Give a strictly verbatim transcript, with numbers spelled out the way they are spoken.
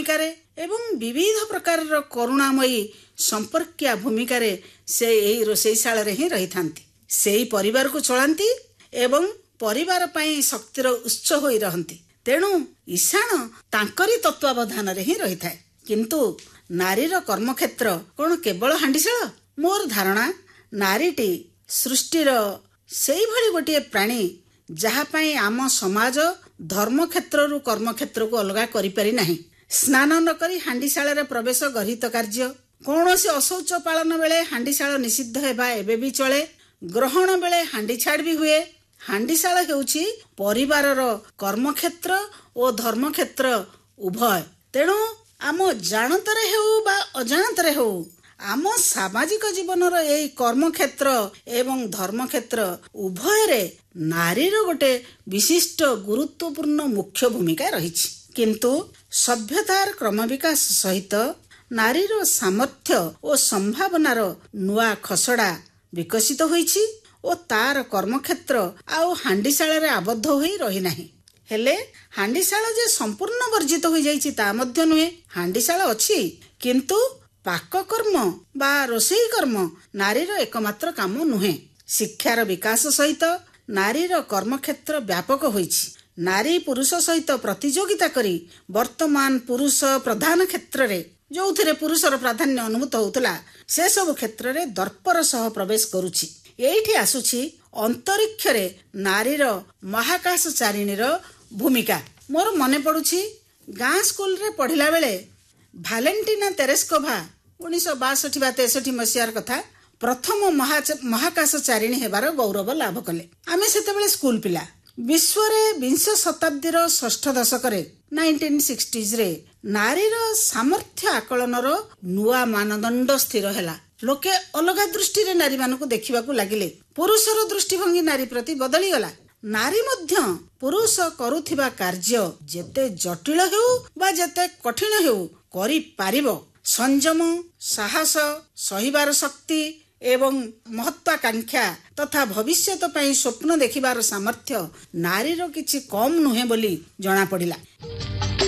ଭୂମିକାରେ ଏବଂ विविध प्रकार करुणामयी संपर्किया भूमिका से यही रोषैशाला ही रही था। से परिवार को चलांती एवं परिवार पाई शक्तिर उत्स होई रहंती। तेणु ईशान तांकरी तत्वावधान रे ही रही था। किंतु नारीर कर्मक्षेत्र कौन केवल हांडीशाल? मोर धारणा नारीटी सृष्टिर सेई भली गोटे प्राणी जहा पाई आम समाज धर्म क्षेत्र रु कर्म क्षेत्र को अलगा करि पारि नाही। स्नान न करी हांडीशाल रे प्रवेश गरहित कार्य। कौनसी अशौच पालन बेले हांडीशाल निषिद्ध हेबा एबे भी चले। ग्रहण बेले हांडी छाड़ भी हुए। हांडीशाल हेउची परिवारर कर्मक्षेत्र और धर्मक्षेत्र उभय। तेणु आम जानतरे हेउ बा अजानतरे हेउ आम सामाजिक जीवनर यही कर्मक्षेत्र एवं धर्मक्षेत्र उभय रे नारीर गोटे विशिष्ट गुरुत्वपूर्ण मुख्य भूमिका रही। किंतु सभ्यतार क्रम विकास सहित नारीर सामर्थ्य और संभावनार नुआ खसड़ा विकसित होईछि और तार कर्मक्षेत्र आउ हांडीशाल रे आबद्ध होई रही नाही। हेले हांडीशाल जे संपूर्ण वर्जित होई जाईछि ता मध्य नुहे। हांडीशाल अछि किंतु पाककर्म बा रोषेई कर्म नारीर एकमात्र काम नुहे। शिक्षार विकास सहित नारीर कर्मक्षेत्र व्यापक होईछि। नारी पुरुष सहित प्रतियोगिता करी वर्तमान पुरुष प्रधान क्षेत्र रे जो थिरे पुरुषर प्राधान्य अनुभूत होउतला से सब क्षेत्र रे दर्पर सह प्रवेश करूछि। एठी आसुछि अंतरिक्ष रे नारीर महाकाश चारिणीर भूमिका। मोर मने पडुछि गाँ स्कूल रे पढ़िला बेले भालेंटिना तेरेस्कोभा उन्नीस सौ बासठ बा तेसठी मसीहार कथा प्रथम महाकाश चारिणी हेबार गौरव लाभ कले। आमे सेतेबेले स्कूल पिला। विश्व रे विंश शताब्दीर षष्ठ दशक रे नाइंटीन सिक्सटीज रे नारीर सामर्थ्य आकलनर नुआ मानदंड स्थिर हेला। लोके अलगा दृष्टि रे नारी मानकु देखिबाकु लागिले। पुरुषर दृष्टिभंगी नारी प्रति बदली गला। नारी मध्य पुरुष करुथिबा कार्य जेते जटिल हेउ बा जेते कठिन हेउ करि पारिबो। संयम, साहस, सहिबार शक्ति एवं महत्वाकांक्षा तथा भविष्यत पई स्वप्न देखिबार सामर्थ्य नारीर किछि कम नुहे बोली जणा पड़िला।